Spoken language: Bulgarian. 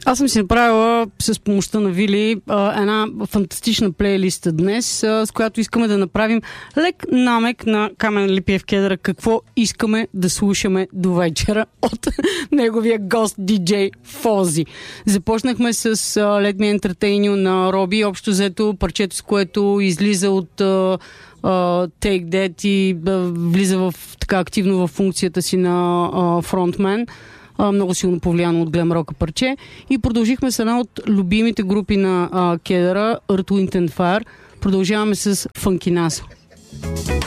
Аз съм си направила с помощта на Вили една фантастична плейлиста днес, с която искаме да направим лек намек на Камен Липиев Кедър какво искаме да слушаме до вечера от неговия гост диджей Фози. Започнахме с Let Me Entertain You на Роби, общо взето парчето, с което излиза от Take That и влиза така активно в функцията си на фронтмен. Много силно повлияно от глем рока парче. И продължихме с една от любимите групи на Кедъра, Earth, Wind and Fire. Продължаваме с Funky NASA.